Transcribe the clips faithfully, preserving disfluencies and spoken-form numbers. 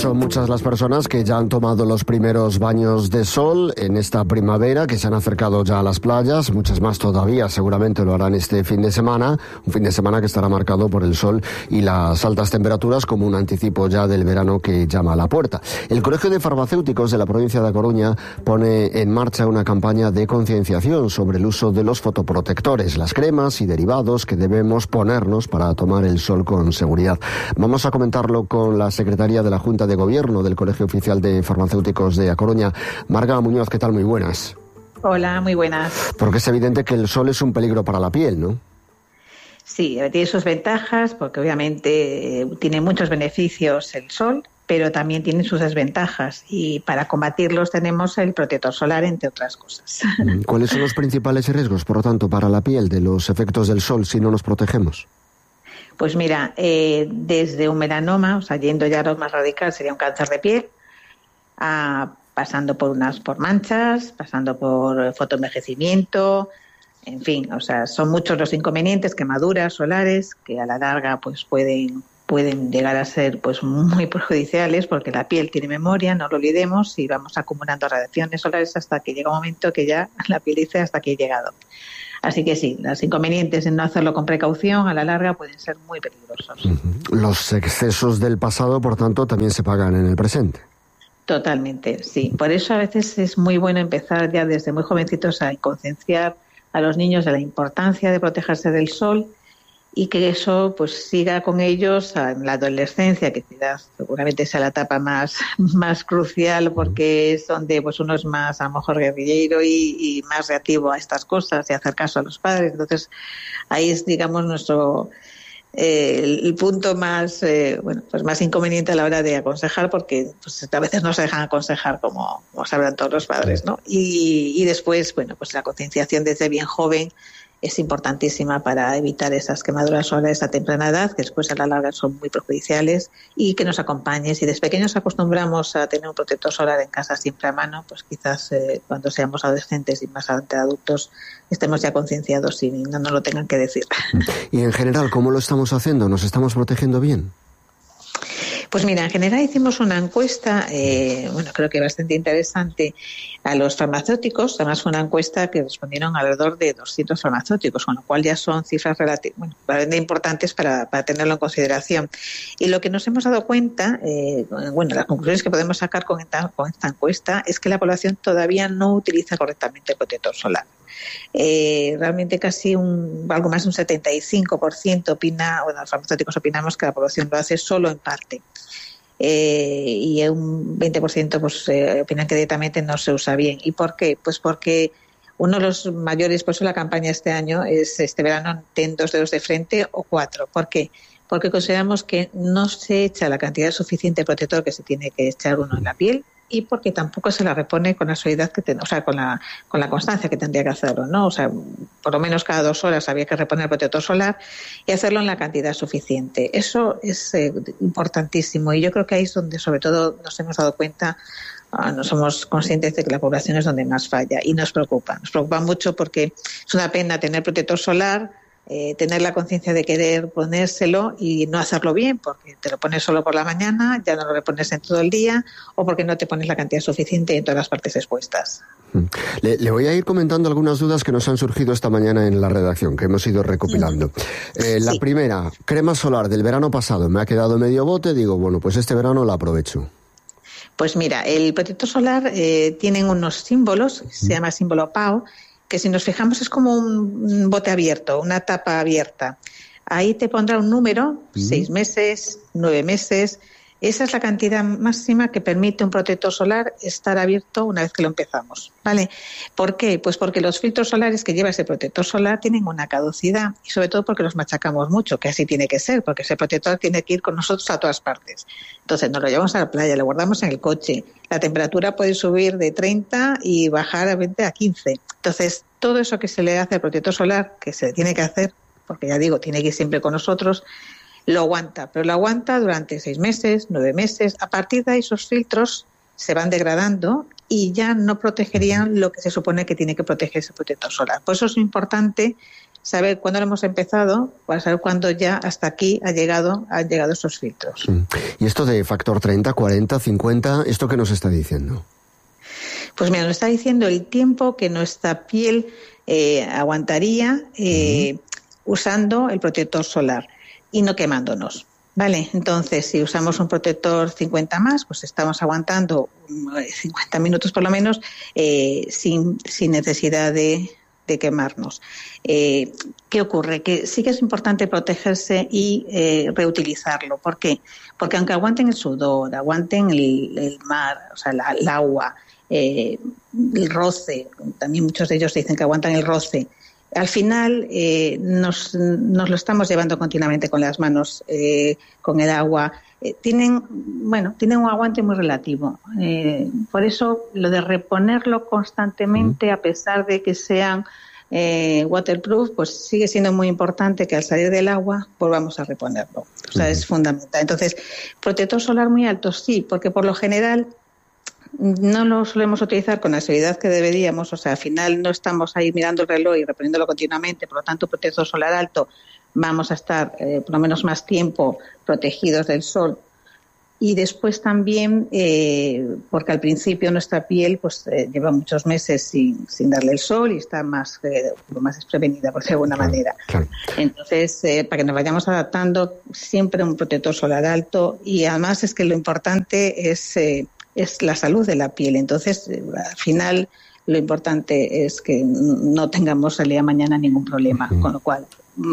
Son muchas las personas que ya han tomado los primeros baños de sol en esta primavera, que se han acercado ya a las playas. Muchas más todavía seguramente lo harán este fin de semana, un fin de semana que estará marcado por el sol y las altas temperaturas como un anticipo ya del verano que llama a la puerta. El Colegio de Farmacéuticos de la provincia de A Coruña pone en marcha una campaña de concienciación sobre el uso de los fotoprotectores, las cremas y derivados que debemos ponernos para tomar el sol con seguridad. Vamos a comentarlo con la secretaria de la Junta de Gobierno del Colegio Oficial de Farmacéuticos de A Coruña, Marga Muñoz. ¿Qué tal? Muy buenas. Hola, muy buenas. Porque es evidente que el sol es un peligro para la piel, ¿no? Sí, tiene sus ventajas, porque obviamente eh, tiene muchos beneficios el sol, pero también tiene sus desventajas, y para combatirlos tenemos el protector solar, entre otras cosas. ¿Cuáles son los principales riesgos, por lo tanto, para la piel de los efectos del sol si no nos protegemos? Pues mira, eh, desde un melanoma, o sea, yendo ya a lo más radical, sería un cáncer de piel, a, pasando por unas por manchas, pasando por fotoenvejecimiento, en fin, o sea, son muchos los inconvenientes, quemaduras solares, que a la larga pues pueden pueden llegar a ser pues muy perjudiciales, porque la piel tiene memoria, no lo olvidemos, y vamos acumulando radiaciones solares hasta que llega un momento que ya la piel dice hasta aquí he llegado. Así que sí, los inconvenientes en no hacerlo con precaución a la larga pueden ser muy peligrosos. Uh-huh. Los excesos del pasado, por tanto, también se pagan en el presente. Totalmente, sí. Por eso a veces es muy bueno empezar ya desde muy jovencitos a concienciar a los niños de la importancia de protegerse del sol, y que eso pues siga con ellos en la adolescencia, que quizás seguramente sea la etapa más, más crucial, porque es donde pues uno es más a lo mejor guerrillero y, y más reactivo a estas cosas y hacer caso a los padres. Entonces ahí es, digamos, nuestro eh, el, el punto más eh, bueno pues más inconveniente a la hora de aconsejar, porque pues a veces no se dejan aconsejar como, como sabrán todos los padres, ¿no? Y, y después, bueno, pues la concienciación desde bien joven es importantísima para evitar esas quemaduras solares a temprana edad, que después a la larga son muy perjudiciales, y que nos acompañe. Si desde pequeños acostumbramos a tener un protector solar en casa siempre a mano, pues quizás eh, cuando seamos adolescentes y más adelante adultos estemos ya concienciados y no nos lo tengan que decir. Y en general, ¿cómo lo estamos haciendo? ¿Nos estamos protegiendo bien? Pues mira, en general hicimos una encuesta, eh, bueno, creo que bastante interesante, a los farmacéuticos. Además fue una encuesta que respondieron alrededor de doscientos farmacéuticos, con lo cual ya son cifras relativamente bueno, bastante importantes para, para tenerlo en consideración. Y lo que nos hemos dado cuenta, eh, bueno, las conclusiones que podemos sacar con esta, con esta encuesta es que la población todavía no utiliza correctamente el protector solar. Eh, realmente casi un, algo más de un setenta y cinco por ciento opina, bueno, los farmacéuticos opinamos que la población lo hace solo en parte. Eh, y un veinte por ciento pues eh, opinan que directamente no se usa bien. ¿Y por qué? Pues porque uno de los mayores, por eso la campaña este año es este verano ten dos dedos de frente o cuatro. ¿Por qué? Porque consideramos que no se echa la cantidad suficiente de protector que se tiene que echar uno en la piel, y porque tampoco se la repone con la solidaridad que ten, o sea, con la con la constancia que tendría que hacerlo, ¿no? O sea, por lo menos cada dos horas había que reponer el protector solar y hacerlo en la cantidad suficiente. Eso es eh, importantísimo, y yo creo que ahí es donde sobre todo nos hemos dado cuenta, uh, no somos conscientes de que la población es donde más falla, y nos preocupa. Nos preocupa mucho porque es una pena tener protector solar, Eh, tener la conciencia de querer ponérselo y no hacerlo bien, porque te lo pones solo por la mañana, ya no lo repones en todo el día, o porque no te pones la cantidad suficiente en todas las partes expuestas. Le, le voy a ir comentando algunas dudas que nos han surgido esta mañana en la redacción, que hemos ido recopilando. Eh, la sí. primera, crema solar del verano pasado, me ha quedado medio bote, digo, bueno, pues este verano la aprovecho. Pues mira, el protector solar eh, tiene unos símbolos, se llama símbolo P A O, que si nos fijamos es como un bote abierto, una tapa abierta. Ahí te pondrá un número, mm. seis meses, nueve meses. Esa es la cantidad máxima que permite un protector solar estar abierto una vez que lo empezamos, ¿vale? ¿Por qué? Pues porque los filtros solares que lleva ese protector solar tienen una caducidad, y sobre todo porque los machacamos mucho, que así tiene que ser, porque ese protector tiene que ir con nosotros a todas partes. Entonces nos lo llevamos a la playa, lo guardamos en el coche. La temperatura puede subir de treinta y bajar a veinte a quince. Entonces todo eso que se le hace al protector solar, que se tiene que hacer, porque ya digo, tiene que ir siempre con nosotros, lo aguanta, pero lo aguanta durante seis meses, nueve meses. A partir de ahí esos filtros se van degradando y ya no protegerían lo que se supone que tiene que proteger ese protector solar. Por eso es importante saber cuándo lo hemos empezado, para saber cuándo ya hasta aquí ha llegado, han llegado esos filtros. ¿Y esto de factor treinta, cuarenta, cincuenta, esto qué nos está diciendo? Pues mira, nos está diciendo el tiempo que nuestra piel eh, aguantaría eh, uh-huh. usando el protector solar y no quemándonos. Vale, entonces si usamos un protector cincuenta más, pues estamos aguantando cincuenta minutos por lo menos eh, sin, sin necesidad de, de quemarnos. Eh, ¿Qué ocurre? Que sí que es importante protegerse y eh, reutilizarlo. ¿Por qué? Porque aunque aguanten el sudor, aguanten el, el mar, o sea, la, el agua, eh, el roce, también muchos de ellos dicen que aguantan el roce, al final eh, nos, nos lo estamos llevando continuamente con las manos, eh, con el agua. Eh, tienen, bueno, tienen un aguante muy relativo. Eh, por eso lo de reponerlo constantemente, a pesar de que sean eh, waterproof, pues sigue siendo muy importante que al salir del agua volvamos a reponerlo. O sea, es fundamental. Entonces, protector solar muy alto, sí, porque por lo general no lo solemos utilizar con la seguridad que deberíamos, o sea, al final no estamos ahí mirando el reloj y reponiéndolo continuamente, por lo tanto, protector solar alto, vamos a estar eh, por lo menos más tiempo protegidos del sol. Y después también, eh, porque al principio nuestra piel pues eh, lleva muchos meses sin, sin darle el sol y está más, eh, más desprevenida, por decirlo de alguna manera. Claro. Entonces, eh, para que nos vayamos adaptando, siempre un protector solar alto, y además es que lo importante es... Eh, es la salud de la piel. Entonces, al final, lo importante es que no tengamos el día de mañana ningún problema. Uh-huh. Con lo cual,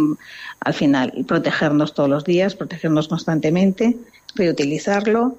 al final, protegernos todos los días, protegernos constantemente, reutilizarlo.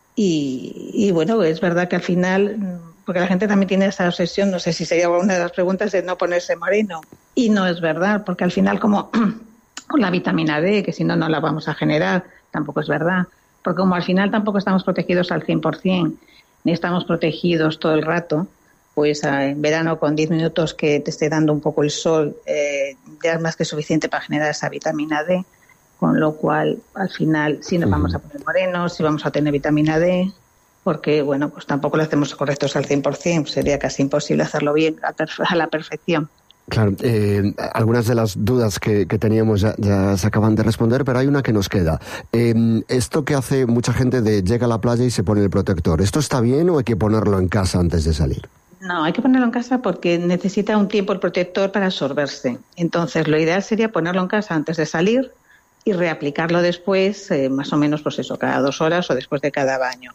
Y, y bueno, es verdad que al final, porque la gente también tiene esa obsesión, no sé si sería una de las preguntas, de no ponerse moreno. Y no es verdad, porque al final, como con la vitamina D, que si no, no la vamos a generar, tampoco es verdad. Porque como al final tampoco estamos protegidos al cien por ciento, ni estamos protegidos todo el rato, pues en verano con diez minutos que te esté dando un poco el sol, eh, ya es más que suficiente para generar esa vitamina D, con lo cual al final sí nos vamos a poner morenos, sí vamos a tener vitamina D, porque bueno, pues tampoco lo hacemos correctos al cien por ciento, sería casi imposible hacerlo bien a, perfe- a la perfección. Claro, eh, algunas de las dudas que, que teníamos ya, ya se acaban de responder, pero hay una que nos queda. Eh, esto que hace mucha gente de llega a la playa y se pone el protector, ¿esto está bien o hay que ponerlo en casa antes de salir? No, hay que ponerlo en casa porque necesita un tiempo el protector para absorberse. Entonces, lo ideal sería ponerlo en casa antes de salir y reaplicarlo después, eh, más o menos, pues eso, cada dos horas o después de cada baño.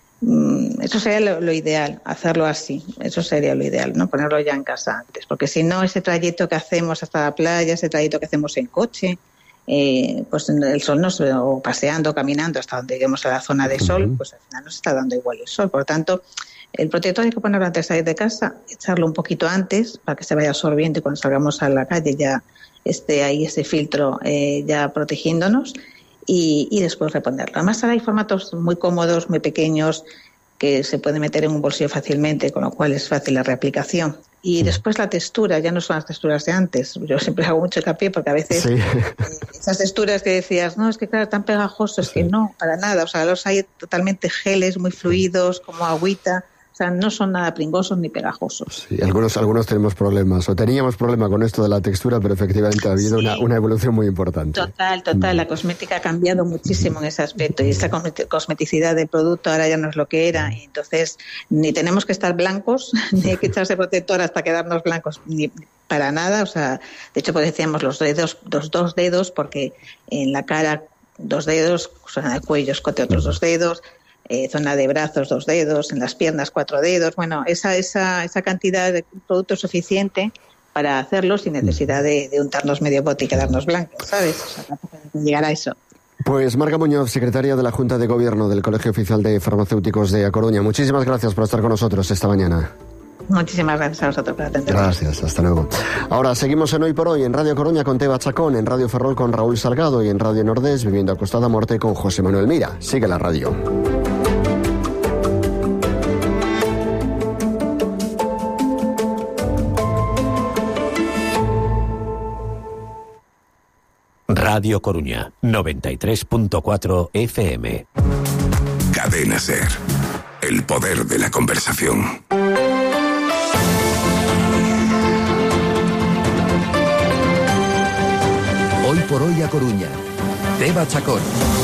Eso sería lo, lo ideal, hacerlo así. Eso sería lo ideal, ¿no? Ponerlo ya en casa antes. Porque si no, ese trayecto que hacemos hasta la playa, ese trayecto que hacemos en coche, eh, pues el sol nos, o paseando, caminando hasta donde lleguemos a la zona de sol, pues al final nos está dando igual el sol. Por lo tanto, el protector hay que ponerlo antes de salir de casa, echarlo un poquito antes para que se vaya absorbiendo y cuando salgamos a la calle ya esté ahí ese filtro eh, ya protegiéndonos. Y, y después reponerlo. Además, ahora hay formatos muy cómodos, muy pequeños, que se pueden meter en un bolsillo fácilmente, con lo cual es fácil la reaplicación. Y después la textura, ya no son las texturas de antes. Yo siempre hago mucho hincapié porque a veces sí. eh, esas texturas que decías, no, es que claro, tan pegajoso, es sí. que no, para nada. O sea, los hay totalmente geles, muy fluidos, como agüita. O sea, no son nada pringosos ni pegajosos. Sí, algunos, algunos tenemos problemas, o teníamos problema con esto de la textura, pero efectivamente ha habido sí. una, una evolución muy importante. Total, total. La cosmética ha cambiado muchísimo en ese aspecto y esa cosmeticidad del producto ahora ya no es lo que era. Y entonces, ni tenemos que estar blancos, ni hay que echarse protector hasta quedarnos blancos, ni para nada. O sea, de hecho, pues decíamos los dedos, los dos dedos, porque en la cara dos dedos, zona de cuello, escote otros dos dedos. Eh, zona de brazos, dos dedos, en las piernas, cuatro dedos. Bueno, esa esa esa cantidad de producto suficiente para hacerlo sin necesidad de, de untarnos medio bote y quedarnos blancos, ¿sabes? O sea, tampoco hay que llegar a eso. Pues Marga Muñoz, secretaria de la Junta de Gobierno del Colegio Oficial de Farmacéuticos de A Coruña, muchísimas gracias por estar con nosotros esta mañana. Muchísimas gracias a vosotros por atendernos. Gracias, hasta luego. Ahora seguimos en Hoy por Hoy, en Radio Coruña con Teba Chacón, en Radio Ferrol con Raúl Salgado y en Radio Nordés, Viviendo Acostada a Muerte con José Manuel Mira. Sigue la radio. Radio Coruña, noventa y tres punto cuatro F M. Cadena SER. El poder de la conversación. Hoy por hoy a Coruña. Teba Chacón.